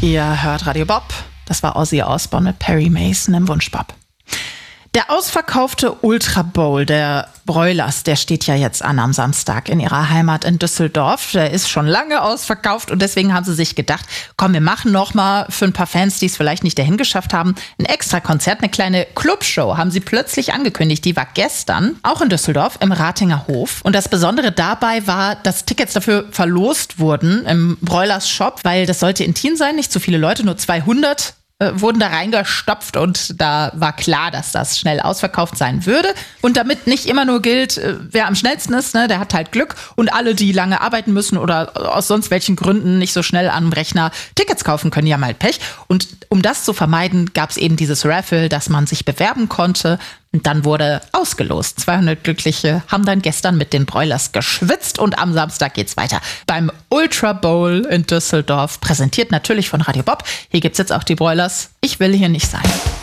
Ihr hört Radio Bob. Das war Ozzy Osbourne mit Perry Mason im Wunschbob. Der ausverkaufte Ultra Bowl der Broilers, der steht ja jetzt an am Samstag in ihrer Heimat in Düsseldorf. Der ist schon lange ausverkauft und deswegen haben sie sich gedacht, komm, wir machen noch mal für ein paar Fans, die es vielleicht nicht dahin geschafft haben, ein Extrakonzert, eine kleine Clubshow haben sie plötzlich angekündigt. Die war gestern auch in Düsseldorf im Ratinger Hof. Und das Besondere dabei war, dass Tickets dafür verlost wurden im Broilers Shop, weil das sollte intim sein, nicht zu viele Leute, nur 200 wurden da reingestopft und da war klar, dass das schnell ausverkauft sein würde. Und damit nicht immer nur gilt, wer am schnellsten ist, ne, der hat halt Glück und alle, die lange arbeiten müssen oder aus sonst welchen Gründen nicht so schnell am Rechner Tickets kaufen können, die haben halt Pech. Und um das zu vermeiden, gab es eben dieses Raffle, dass man sich bewerben konnte. Und dann wurde ausgelost. 200 Glückliche haben dann gestern mit den Broilers geschwitzt und am Samstag geht's weiter beim Ultra Bowl in Düsseldorf. Präsentiert natürlich von Radio Bob. Hier gibt's jetzt auch die Broilers. Ich will hier nicht sein.